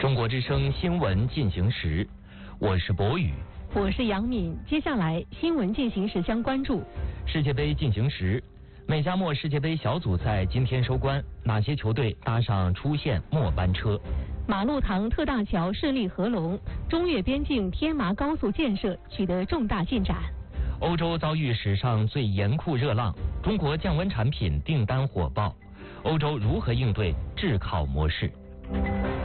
中国之声新闻进行时，我是博宇， 我是杨敏。接下来新闻进行时将关注世界杯进行时。美加墨世界杯小组赛今天收官，哪些球队搭上出线末班车？ 马路塘特大桥顺利合龙，中越边境天麻高速建设取得重大进展。 欧洲遭遇史上最严酷热浪，中国降温产品订单火爆，欧洲如何应对炙烤模式？